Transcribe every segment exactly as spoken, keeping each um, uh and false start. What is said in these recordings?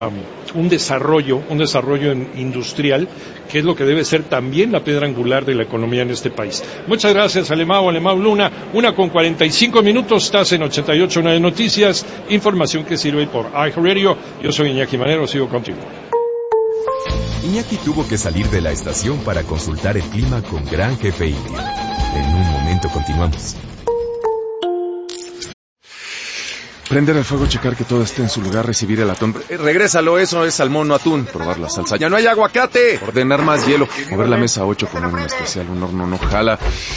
un desarrollo, un desarrollo industrial, que es lo que debe ser también la piedra angular de la economía en este país. Muchas gracias, Alemão, Alemão Luna, una con cuarenta y cinco minutos, estás en ochenta y ocho punto nueve Noticias, información que sirve por iHeartRadio. Yo soy Iñaki Manero, sigo contigo. Iñaki tuvo que salir de la estación para consultar el clima con Gran Jefe Indio. En un momento continuamos. Prender el fuego, checar que todo esté en su lugar, recibir el atún. Eh, regrésalo, eso es salmón, no atún. Probar la salsa. ¡Ya no hay aguacate! Ordenar más hielo. Mover la mesa ocho, poner un especial, un horno no jala.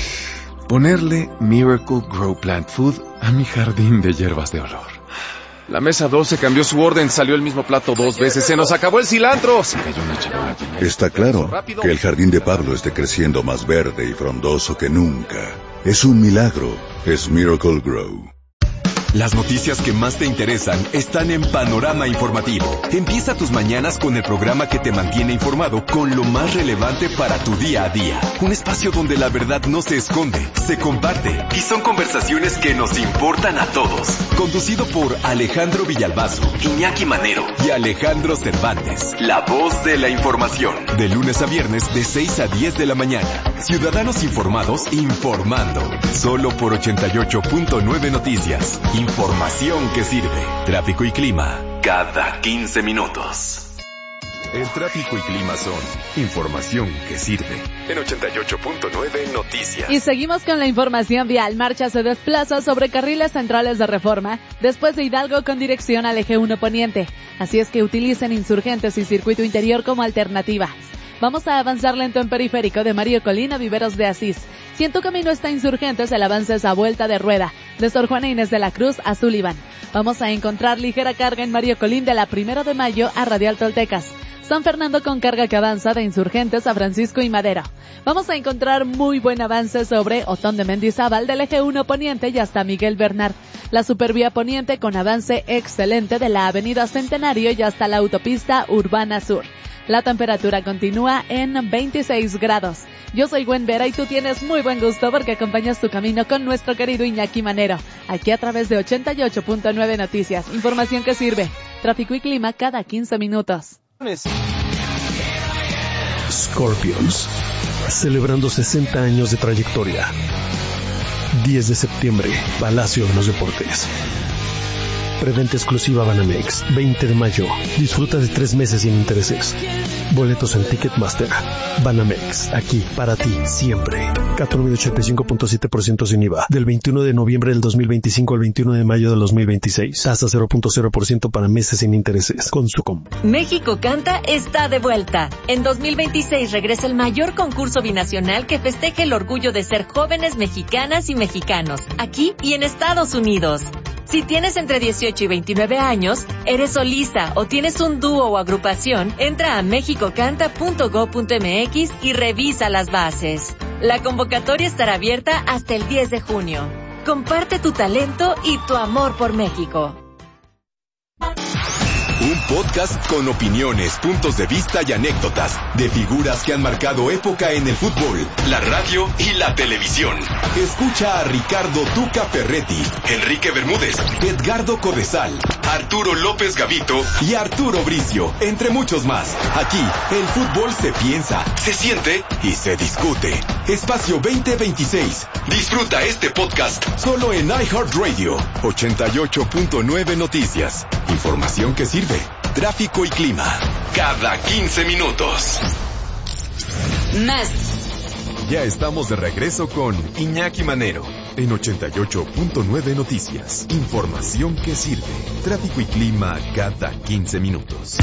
Ponerle Miracle Grow Plant Food a mi jardín de hierbas de olor. La mesa doce cambió su orden, salió el mismo plato dos veces. ¡Se nos acabó el cilantro! Se cayó una charola. Está claro que el jardín de Pablo esté creciendo más verde y frondoso que nunca. Es un milagro. Es Miracle Grow. Las noticias que más te interesan están en Panorama Informativo. Empieza tus mañanas con el programa que te mantiene informado con lo más relevante para tu día a día. Un espacio donde la verdad no se esconde, se comparte y son conversaciones que nos importan a todos. Conducido por Alejandro Villalbazo, Iñaki Manero y Alejandro Cervantes. La voz de la información. De lunes a viernes de seis a diez de la mañana. Ciudadanos informados informando. Solo por ochenta y ocho punto nueve Noticias. Información que sirve. Tráfico y clima cada quince minutos. El tráfico y clima son información que sirve. En ochenta y ocho punto nueve Noticias. Y seguimos con la información vial. Marcha se desplaza sobre carriles centrales de Reforma después de Hidalgo con dirección al eje uno Poniente. Así es que utilicen Insurgentes y Circuito Interior como alternativas. Vamos a avanzar lento en periférico de Mario Colina, Viveros de Asís. Si en tu camino está Insurgentes, el avance es a vuelta de rueda, de Sor Juana Inés de la Cruz a Sullivan. Vamos a encontrar ligera carga en Mario Colín de la Primero de Mayo a Radial Toltecas. San Fernando con carga que avanza de Insurgentes a Francisco y Madero. Vamos a encontrar muy buen avance sobre Otón de Mendizábal del eje uno Poniente y hasta Miguel Bernard. La supervía Poniente con avance excelente de la avenida Centenario y hasta la autopista Urbana Sur. La temperatura continúa en veintiséis grados. Yo soy Gwen Vera y tú tienes muy buen gusto porque acompañas tu camino con nuestro querido Iñaki Manero. Aquí a través de ochenta y ocho punto nueve Noticias. Información que sirve. Tráfico y clima cada quince minutos. Scorpions. Celebrando sesenta años de trayectoria. diez de septiembre. Palacio de los Deportes. Preventa exclusiva Banamex, veinte de mayo. Disfruta de tres meses sin intereses. Boletos en Ticketmaster. Banamex, aquí, para ti, siempre. Cat promedio ochenta y cinco punto siete por ciento sin I V A. Del veintiuno de noviembre del dos mil veinticinco al veintiuno de mayo del dos mil veintiséis. Tasa cero punto cero por ciento para meses sin intereses. Consumcom. México Canta está de vuelta. En dos mil veintiséis regresa el mayor concurso binacional que festeje el orgullo de ser jóvenes mexicanas y mexicanos, aquí y en Estados Unidos. Si tienes entre dieciocho y veintinueve años, eres solista o tienes un dúo o agrupación, entra a mexico canta punto gob punto mx y revisa las bases. La convocatoria estará abierta hasta el diez de junio. Comparte tu talento y tu amor por México. Un podcast con opiniones, puntos de vista y anécdotas de figuras que han marcado época en el fútbol, la radio y la televisión. Escucha a Ricardo Tuca Ferretti, Enrique Bermúdez, Edgardo Codesal, Arturo López Gavito y Arturo Bricio, entre muchos más. Aquí, el fútbol se piensa, se siente y se discute. Espacio veinte veintiséis. Disfruta este podcast solo en iHeartRadio. ochenta y ocho punto nueve Noticias. Información que sirve. Tráfico y clima. Cada quince minutos. Más. Ya estamos de regreso con Iñaki Manero. En ochenta y ocho punto nueve Noticias. Información que sirve. Tráfico y clima cada quince minutos.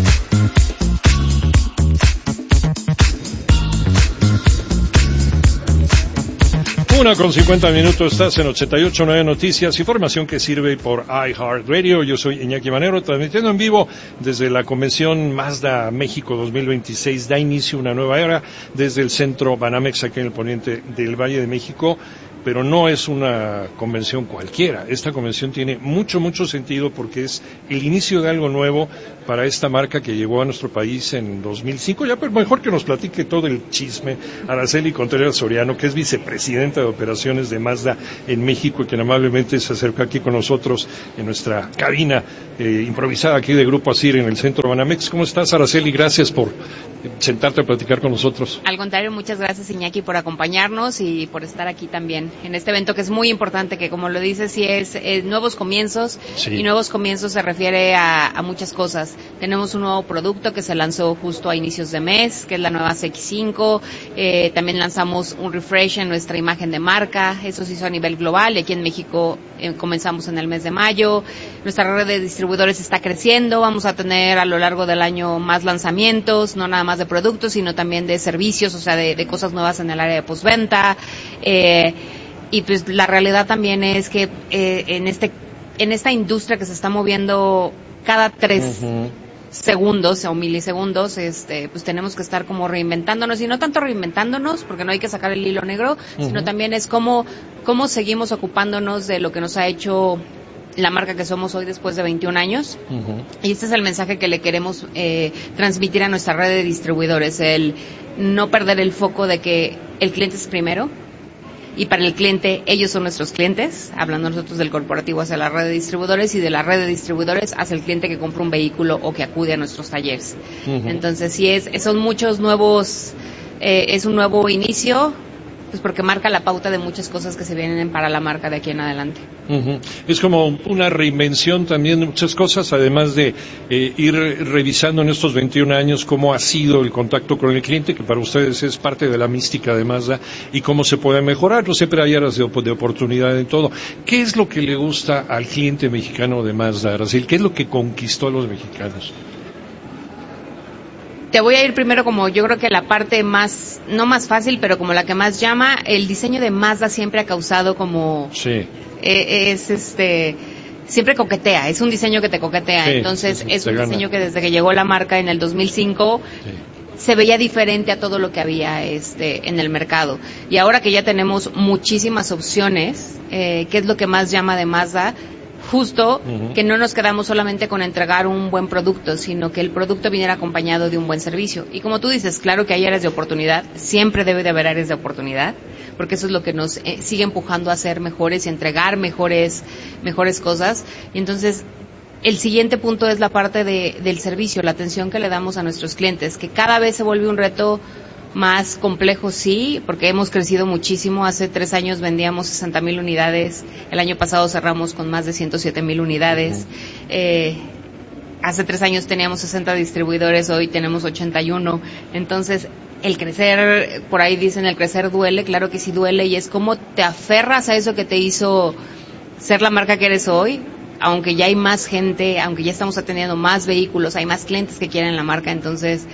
Una con cincuenta minutos, estás en ochenta y ocho punto nueve Noticias, información que sirve por iHeartRadio. Yo soy Iñaki Manero, transmitiendo en vivo desde la convención Mazda México dos mil veintiséis. Da inicio una nueva era desde el centro Banamex aquí en el poniente del Valle de México. pero no es una convención cualquiera. Esta convención tiene mucho, mucho sentido porque es el inicio de algo nuevo para esta marca que llegó a nuestro país en dos mil cinco. Ya, pero mejor que nos platique todo el chisme Araceli Contreras Soriano, que es vicepresidenta de operaciones de Mazda en México y que amablemente se acercó aquí con nosotros en nuestra cabina eh, improvisada aquí de Grupo Asir en el centro Banamex. ¿Cómo estás, Araceli? Gracias por sentarte a platicar con nosotros. Al contrario, muchas gracias, Iñaki, por acompañarnos y por estar aquí también en este evento que es muy importante, que como lo dices, sí es, es nuevos comienzos, sí. Y nuevos comienzos se refiere a, a muchas cosas. Tenemos un nuevo producto que se lanzó justo a inicios de mes, que es la nueva C X cinco, eh, también lanzamos un refresh en nuestra imagen de marca, eso se hizo a nivel global, y aquí en México eh, comenzamos en el mes de mayo. Nuestra red de distribuidores está creciendo, vamos a tener a lo largo del año más lanzamientos, no nada más de productos, sino también de servicios, o sea, de, de cosas nuevas en el área de postventa, eh, y pues la realidad también es que eh, en este en esta industria que se está moviendo cada tres uh-huh. segundos o milisegundos, este, pues tenemos que estar como reinventándonos, y no tanto reinventándonos, porque no hay que sacar el hilo negro, uh-huh. sino también es cómo, cómo seguimos ocupándonos de lo que nos ha hecho la marca que somos hoy después de veintiún años, uh-huh. y este es el mensaje que le queremos eh, transmitir a nuestra red de distribuidores, el no perder el foco de que el cliente es primero, y para el cliente ellos son nuestros clientes, hablando nosotros del corporativo hacia la red de distribuidores y de la red de distribuidores hacia el cliente que compra un vehículo o que acude a nuestros talleres. Uh-huh. Entonces sí es, son muchos nuevos, eh, es un nuevo inicio, pues porque marca la pauta de muchas cosas que se vienen para la marca de aquí en adelante. Uh-huh. Es como una reinvención también de muchas cosas, además de eh, ir revisando en estos veintiún años cómo ha sido el contacto con el cliente, que para ustedes es parte de la mística de Mazda, y cómo se puede mejorar. No siempre hay áreas de, de oportunidad en todo. ¿Qué es lo que le gusta al cliente mexicano de Mazda, Araceli? ¿Qué es lo que conquistó a los mexicanos? Te voy a ir primero como yo creo que la parte más, no más fácil, pero como la que más llama. El diseño de Mazda siempre ha causado como, sí. eh, es este, siempre coquetea, es un diseño que te coquetea, sí, entonces sí, sí, es un gana. Diseño que desde que llegó la marca en el dos mil cinco, sí. se veía diferente a todo lo que había este en el mercado, y ahora que ya tenemos muchísimas opciones, eh, ¿qué es lo que más llama de Mazda? Justo uh-huh. que no nos quedamos solamente con entregar un buen producto, sino que el producto viniera acompañado de un buen servicio. Y como tú dices, claro que hay áreas de oportunidad, siempre debe de haber áreas de oportunidad, porque eso es lo que nos eh, sigue empujando a ser mejores y entregar mejores mejores cosas. Y entonces, el siguiente punto es la parte de, del servicio, la atención que le damos a nuestros clientes, que cada vez se vuelve un reto más complejo, sí, porque hemos crecido muchísimo. Hace tres años vendíamos sesenta mil unidades, el año pasado cerramos con más de ciento siete mil unidades, uh-huh. eh, hace tres años teníamos sesenta distribuidores, hoy tenemos ochenta y uno, entonces el crecer, por ahí dicen el crecer duele, claro que sí duele, y es como te aferras a eso que te hizo ser la marca que eres hoy, aunque ya hay más gente, aunque ya estamos atendiendo más vehículos, hay más clientes que quieren la marca, entonces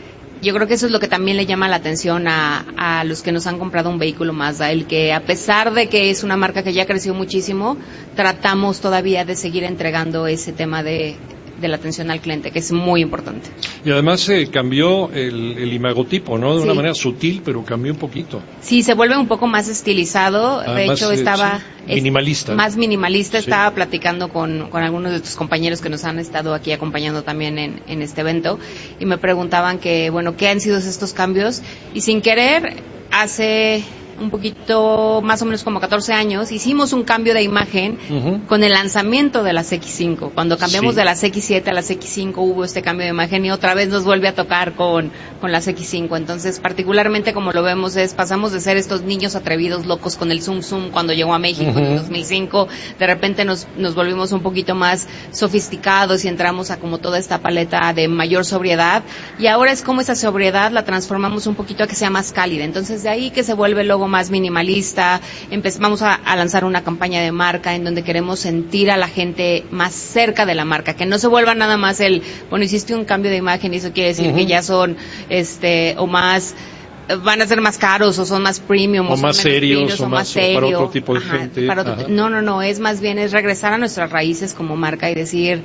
yo creo que eso es lo que también le llama la atención a, a los que nos han comprado un vehículo Mazda, el que a pesar de que es una marca que ya creció muchísimo, tratamos todavía de seguir entregando ese tema de, de la atención al cliente, que es muy importante. Y además se eh, cambió el, el imagotipo, ¿no? De sí. una manera sutil, pero cambió un poquito. Sí, se vuelve un poco más estilizado, ah, de más, hecho estaba... Sí. Minimalista. Más minimalista, sí. Estaba platicando con, con algunos de tus compañeros que nos han estado aquí acompañando también en, en este evento, y me preguntaban que, bueno, ¿qué han sido estos cambios? Y sin querer, hace un poquito, más o menos como catorce años, hicimos un cambio de imagen uh-huh. con el lanzamiento de las X cinco. Cuando cambiamos sí. de las X siete a las X cinco hubo este cambio de imagen, y otra vez nos vuelve a tocar con, con las X cinco. Entonces, particularmente como lo vemos es, pasamos de ser estos niños atrevidos locos con el Zoom Zoom cuando llegó a México uh-huh. en el dos mil cinco, de repente nos, nos volvimos un poquito más sofisticados y entramos a como toda esta paleta de mayor sobriedad, y ahora es como esa sobriedad la transformamos un poquito a que sea más cálida. Entonces, de ahí que se vuelve luego más minimalista, empezamos a, a lanzar una campaña de marca en donde queremos sentir a la gente más cerca de la marca, que no se vuelva nada más el, bueno, hiciste un cambio de imagen y eso quiere decir uh-huh. que ya son, este, o más, van a ser más caros o son más premium o, o más serios premios, o, o más, más serio. Para otro tipo de Ajá, gente. Para otro, no, no, no, es más bien es regresar a nuestras raíces como marca y decir,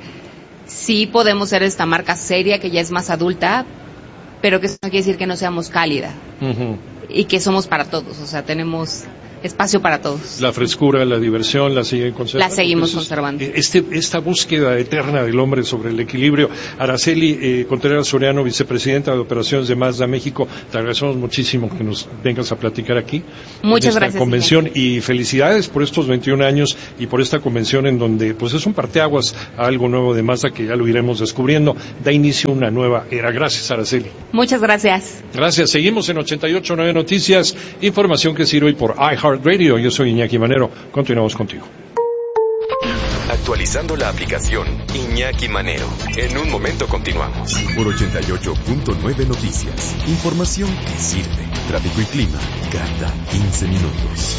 sí podemos ser esta marca seria que ya es más adulta, pero que eso no quiere decir que no seamos cálida. Uh-huh. Y que somos para todos, o sea, tenemos espacio para todos. La frescura, la diversión, la siguen conservando. La seguimos Entonces, conservando. Este, esta búsqueda eterna del hombre sobre el equilibrio. Araceli eh, Contreras Soriano, vicepresidenta de Operaciones de Mazda México, te agradecemos muchísimo que nos vengas a platicar aquí. Muchas en esta gracias. convención y felicidades por estos veintiún años y por esta convención en donde pues es un parteaguas a algo nuevo de Mazda que ya lo iremos descubriendo. Da inicio a una nueva era. Gracias, Araceli. Muchas gracias. Gracias. Seguimos en ochenta y ocho punto nueve Noticias, información que sirve por iHeartRadio. Yo soy Iñaki Manero. Continuamos contigo. Actualizando la aplicación Iñaki Manero. En un momento continuamos. Por ochenta y ocho punto nueve Noticias. Información que sirve. Tráfico y clima cada quince minutos.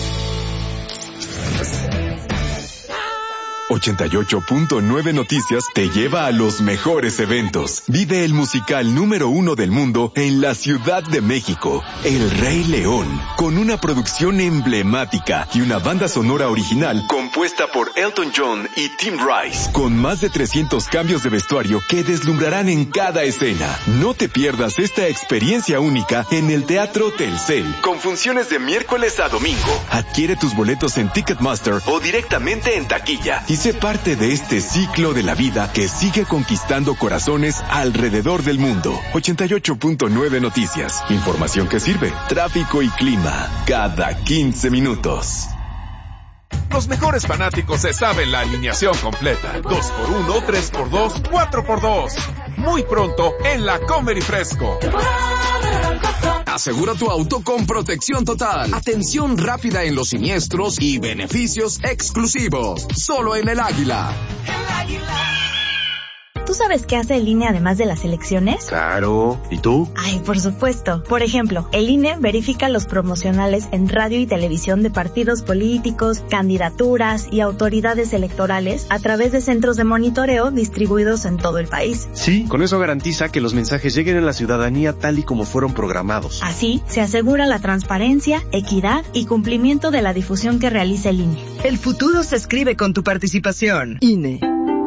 ochenta y ocho punto nueve Noticias te lleva a los mejores eventos. Vive el musical número uno del mundo en la Ciudad de México, El Rey León, con una producción emblemática y una banda sonora original compuesta por Elton John y Tim Rice, con más de trescientos cambios de vestuario que deslumbrarán en cada escena. No te pierdas esta experiencia única en el Teatro Telcel, con funciones de miércoles a domingo. Adquiere tus boletos en Ticketmaster o directamente en taquilla y sé parte de este ciclo de la vida que sigue conquistando corazones alrededor del mundo. ochenta y ocho punto nueve Noticias. Información que sirve. Tráfico y clima cada quince minutos. Los mejores fanáticos se saben la alineación completa. dos por uno, tres por dos, cuatro por dos. Muy pronto en la Comer y Fresco. Asegura tu auto con protección total, atención rápida en los siniestros y beneficios exclusivos. Solo en el Águila. El Águila. ¿Tú sabes qué hace el I N E además de las elecciones? Claro. ¿Y tú? Ay, por supuesto. Por ejemplo, el I N E verifica los promocionales en radio y televisión de partidos políticos, candidaturas y autoridades electorales a través de centros de monitoreo distribuidos en todo el país. Sí, con eso garantiza que los mensajes lleguen a la ciudadanía tal y como fueron programados. Así, se asegura la transparencia, equidad y cumplimiento de la difusión que realiza el I N E. El futuro se escribe con tu participación. I N E.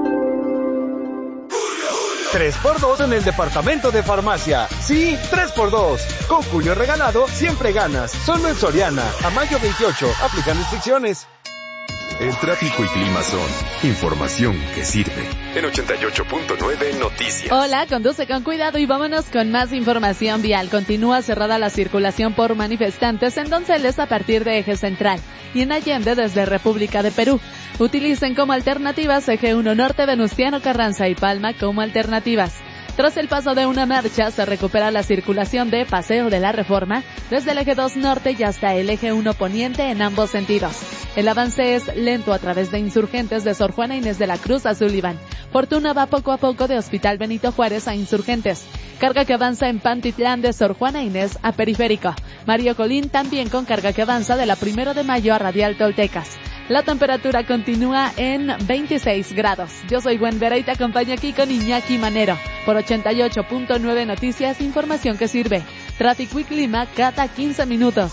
tres por dos en el departamento de farmacia. Sí, tres por dos. Con Julio regalado, siempre ganas. Solo en Soriana. A mayo veintiocho. Aplican restricciones. El tráfico y clima son información que sirve. En ochenta y ocho punto nueve Noticias. Hola, conduce con cuidado y vámonos con más información vial. Continúa cerrada la circulación por manifestantes en Donceles a partir de Eje Central y en Allende desde República de Perú. Utilicen como alternativas Eje uno Norte, Venustiano Carranza y Palma como alternativas. Tras el paso de una marcha, se recupera la circulación de Paseo de la Reforma desde el Eje dos Norte y hasta el Eje uno Poniente en ambos sentidos. El avance es lento a través de Insurgentes de Sor Juana Inés de la Cruz a Sullivan. Fortuna va poco a poco de Hospital Benito Juárez a Insurgentes. Carga que avanza en Pantitlán de Sor Juana Inés a Periférico. Mario Colín también con carga que avanza de la Primero de Mayo a Radial Toltecas. La temperatura continúa en veintiséis grados. Yo soy Gwen Vera y te acompaño aquí con Iñaki Manero. Por ochenta y ocho punto nueve Noticias, información que sirve. Tráfico y clima cada quince minutos.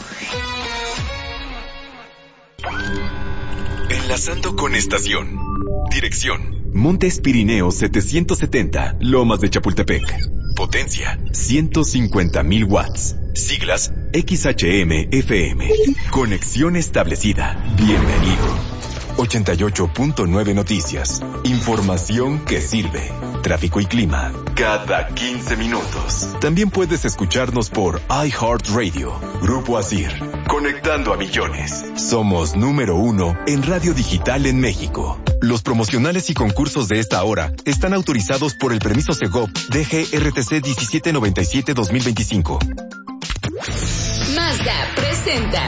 Enlazando con estación. Dirección: Montes Pirineos setecientos setenta, Lomas de Chapultepec. Potencia: ciento cincuenta mil watts. Siglas: X H M F M. Conexión establecida. Bienvenido. ochenta y ocho punto nueve Noticias. Información que sirve. Tráfico y clima cada quince minutos. También puedes escucharnos por iHeartRadio. Grupo Asir. Conectando a millones. Somos número uno en radio digital en México. Los promocionales y concursos de esta hora están autorizados por el permiso Segov D G R T C diecisiete noventa y siete dos mil veinticinco. Mazda presenta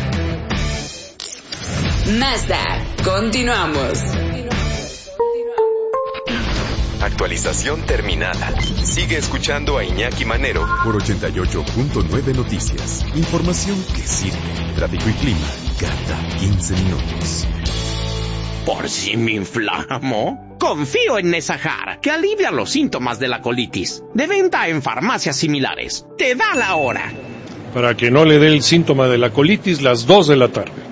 Mazda. Continuamos. Actualización terminada. Sigue escuchando a Iñaki Manero por ochenta y ocho punto nueve Noticias. Información que sirve. Tráfico y clima cada quince minutos. Por si me inflamo, confío en Nesajar, que alivia los síntomas de la colitis. De venta en farmacias similares. Te da la hora. Para que no le dé el síntoma de la colitis, las dos de la tarde.